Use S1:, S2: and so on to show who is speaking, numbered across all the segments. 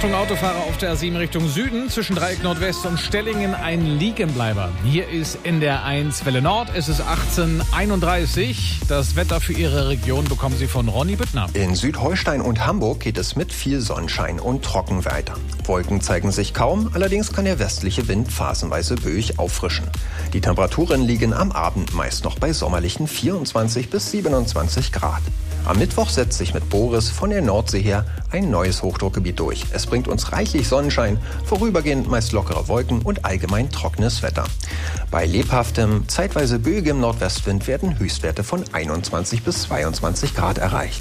S1: Achtung, Autofahrer auf der A7 Richtung Süden. Zwischen Dreieck Nordwest und Stellingen ein Liegenbleiber. Hier ist NDR1 Welle Nord. Es ist 18:31 Uhr. Das Wetter für Ihre Region bekommen Sie von Ronny Büttner.
S2: In Südholstein und Hamburg geht es mit viel Sonnenschein und trocken weiter. Wolken zeigen sich kaum, allerdings kann der westliche Wind phasenweise böig auffrischen. Die Temperaturen liegen am Abend meist noch bei sommerlichen 24 bis 27 Grad. Am Mittwoch setzt sich mit Boris von der Nordsee her ein neues Hochdruckgebiet durch. Es bringt uns reichlich Sonnenschein, vorübergehend meist lockere Wolken und allgemein trockenes Wetter. Bei lebhaftem, zeitweise böigem Nordwestwind werden Höchstwerte von 21 bis 22 Grad erreicht.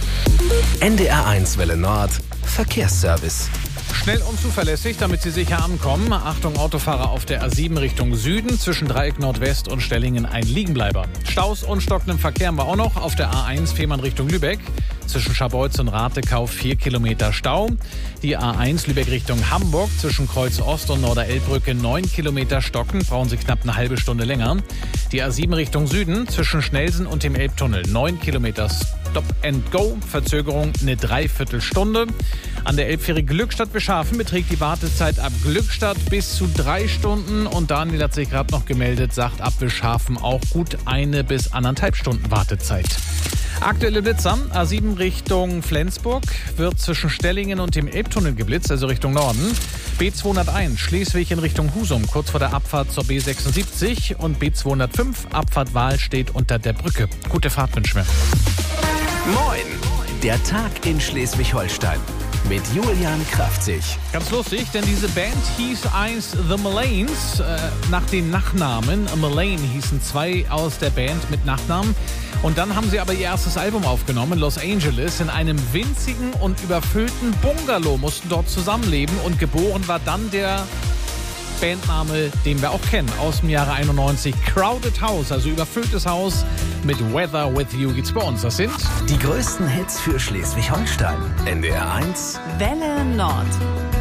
S3: NDR1 Welle Nord Verkehrsservice.
S1: Schnell und zuverlässig, damit Sie sicher ankommen. Achtung, Autofahrer auf der A7 Richtung Süden. Zwischen Dreieck Nordwest und Stellingen ein Liegenbleiber. Staus und stockendem Verkehr haben wir auch noch auf der A1 Fehmarn Richtung Lübeck. Zwischen Scharbeutz und Ratekau 4 Kilometer Stau. Die A1 Lübeck Richtung Hamburg. Zwischen Kreuz Ost und Norderelbbrücke 9 Kilometer stocken. Brauchen Sie knapp eine halbe Stunde länger. Die A7 Richtung Süden. Zwischen Schnelsen und dem Elbtunnel 9 Kilometer Stop and Go. Verzögerung eine Dreiviertelstunde. An der Elbfähre Glückstadt-Beschafen beträgt die Wartezeit ab Glückstadt bis zu 3 Stunden. Und Daniel hat sich gerade noch gemeldet, sagt ab Beschafen auch gut 1 bis 1,5 Stunden Wartezeit. Aktuelle Blitzer, A7 Richtung Flensburg, wird zwischen Stellingen und dem Elbtunnel geblitzt, also Richtung Norden. B201 Schleswig in Richtung Husum, kurz vor der Abfahrt zur B76. Und B205 Abfahrt Wahl steht unter der Brücke. Gute Fahrt wünschen wir.
S3: Moin! Der Tag in Schleswig-Holstein mit Julian Kraftzig.
S1: Ganz lustig, denn diese Band hieß einst The Malanes, nach den Nachnamen. Malane hießen 2 aus der Band mit Nachnamen. Und dann haben sie aber ihr erstes Album aufgenommen in Los Angeles in einem winzigen und überfüllten Bungalow, mussten dort zusammenleben und geboren war dann der Bandname, den wir auch kennen, aus dem Jahre 91. Crowded House, also überfülltes Haus mit Weather With You geht's bei uns. Das sind
S3: die größten Hits für Schleswig-Holstein. NDR1
S4: Welle Nord.